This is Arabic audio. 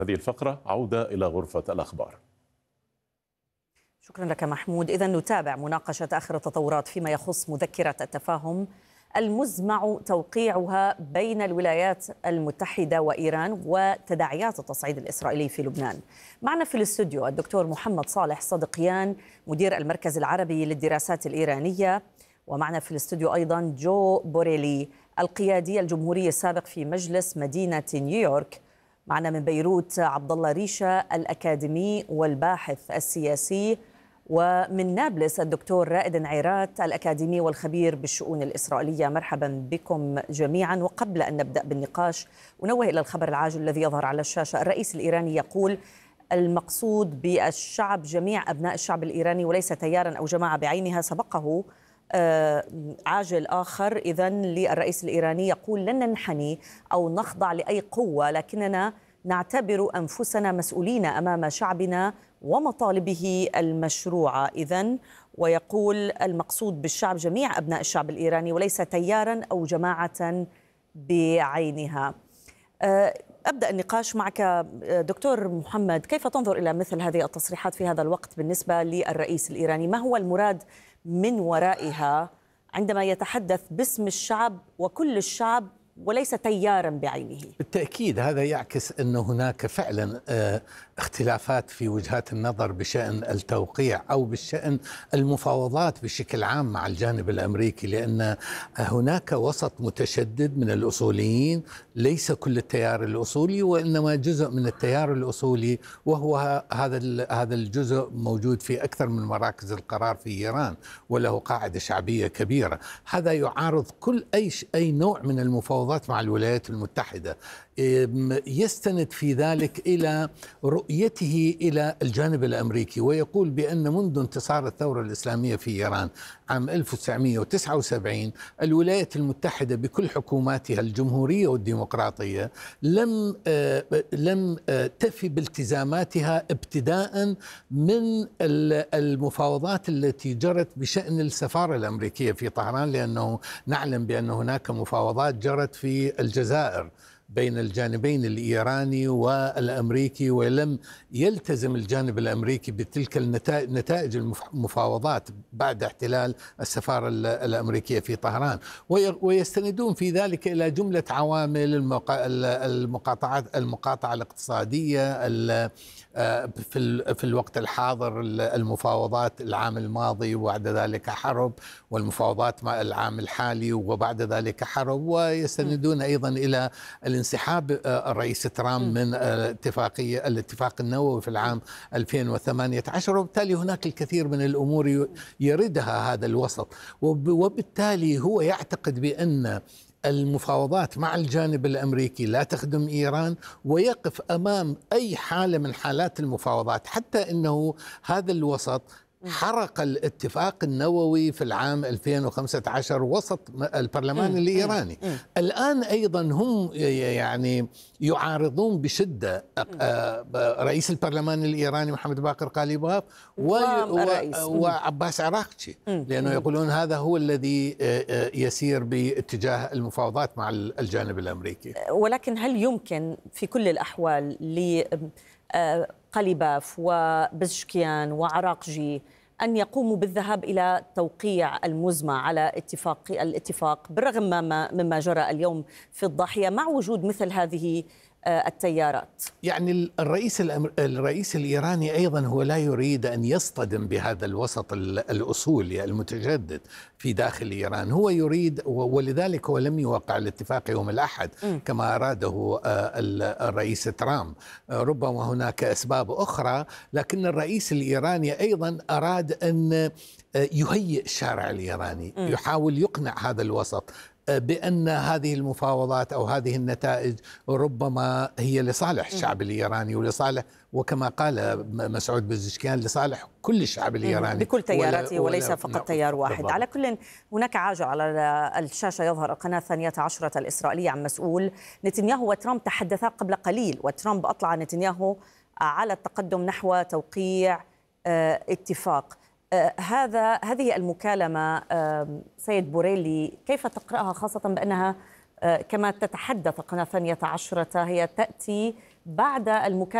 هذه الفقرة عودة إلى غرفة الأخبار. شكرا لك محمود. إذن نتابع مناقشة آخر التطورات فيما يخص مذكرة التفاهم المزمع توقيعها بين الولايات المتحدة وإيران وتداعيات التصعيد الإسرائيلي في لبنان. معنا في الاستوديو الدكتور محمد صالح صدقيان مدير المركز العربي للدراسات الإيرانية، ومعنا في الاستوديو أيضا جو بوريلي القيادي الجمهوري السابق في مجلس مدينة نيويورك. معنا من بيروت عبد الله ريشة الأكاديمي والباحث السياسي، ومن نابلس الدكتور رائد عيرات الأكاديمي والخبير بالشؤون الإسرائيلية. مرحبا بكم جميعا. وقبل أن نبدأ بالنقاش أنوه إلى الخبر العاجل الذي يظهر على الشاشة. الرئيس الإيراني يقول المقصود بالشعب جميع أبناء الشعب الإيراني وليس تيارا أو جماعة بعينها. سبقه عاجل آخر إذن للرئيس الإيراني يقول لن ننحني أو نخضع لأي قوة، لكننا نعتبر أنفسنا مسؤولين أمام شعبنا ومطالبه المشروعة. إذن ويقول المقصود بالشعب جميع أبناء الشعب الإيراني وليس تيارا أو جماعة بعينها. أبدأ النقاش معك دكتور محمد. كيف تنظر إلى مثل هذه التصريحات في هذا الوقت بالنسبة للرئيس الإيراني؟ ما هو المراد من ورائها عندما يتحدث باسم الشعب وكل الشعب وليس تيارا بعينه؟ بالتأكيد هذا يعكس أن هناك فعلا اختلافات في وجهات النظر بشأن التوقيع أو بشأن المفاوضات بشكل عام مع الجانب الأمريكي، لأن هناك وسط متشدد من الأصوليين، ليس كل التيار الأصولي وإنما جزء من التيار الأصولي، وهو هذا الجزء موجود في أكثر من مراكز القرار في إيران وله قاعدة شعبية كبيرة. هذا يعارض كل أي نوع من المفاوضات مع الولايات المتحدة، يستند في ذلك إلى رؤيته إلى الجانب الأمريكي، ويقول بأن منذ انتصار الثورة الإسلامية في إيران عام 1979 الولايات المتحدة بكل حكوماتها الجمهورية والديمقراطية لم تفي بالتزاماتها ابتداء من المفاوضات التي جرت بشأن السفارة الأمريكية في طهران، لأنه نعلم بأن هناك مفاوضات جرت في الجزائر بين الجانبين الإيراني والأمريكي، ولم يلتزم الجانب الأمريكي بتلك نتائج المفاوضات بعد احتلال السفارة الأمريكية في طهران، ويستندون في ذلك إلى جملة عوامل المقاطعة الاقتصادية في الوقت الحاضر، المفاوضات العام الماضي وبعد ذلك حرب، والمفاوضات مع العام الحالي وبعد ذلك حرب، ويستندون أيضا إلى الانسحاب الرئيس ترامب من الاتفاق النووي في العام 2018، وبالتالي هناك الكثير من الأمور يردها هذا الوسط، وبالتالي هو يعتقد بأن المفاوضات مع الجانب الأمريكي لا تخدم إيران، ويقف أمام أي حالة من حالات المفاوضات، حتى أنه هذا الوسط حرق الاتفاق النووي في العام 2015 وسط البرلمان الإيراني. الآن أيضا هم يعني يعارضون بشدة رئيس البرلمان الإيراني محمد باقر قاليباف وعباس عراقچي، لأنه يقولون هذا هو الذي يسير باتجاه المفاوضات مع الجانب الأمريكي. ولكن هل يمكن في كل الأحوال قاليباف وبزشكيان وعراقجي أن يقوموا بالذهاب إلى توقيع المزمع على الاتفاق بالرغم مما جرى اليوم في الضاحية مع وجود مثل هذه التيارات؟ يعني الرئيس الإيراني أيضا هو لا يريد أن يصطدم بهذا الوسط الأصولي المتجدد في داخل إيران، هو يريد، ولذلك هو لم يوقع الاتفاق يوم الأحد كما أراده الرئيس ترامب. ربما هناك أسباب أخرى، لكن الرئيس الإيراني أيضا أراد أن يهيئ الشارع الإيراني، يحاول يقنع هذا الوسط بأن هذه المفاوضات أو هذه النتائج ربما هي لصالح الشعب الإيراني ولصالح، وكما قال مسعود بزشكيان، لصالح كل الشعب الإيراني بكل تياراته وليس فقط تيار واحد. بالضبط. على كل، هناك عاجل على الشاشة يظهر القناة 12 الإسرائيلية عن مسؤول. نتنياهو وترامب تحدثا قبل قليل، وترامب أطلع نتنياهو على التقدم نحو توقيع اتفاق. هذه المكالمة سيد بوريلي كيف تقرأها، خاصة بأنها كما تتحدث القناة 12 هي تأتي بعد المكالمة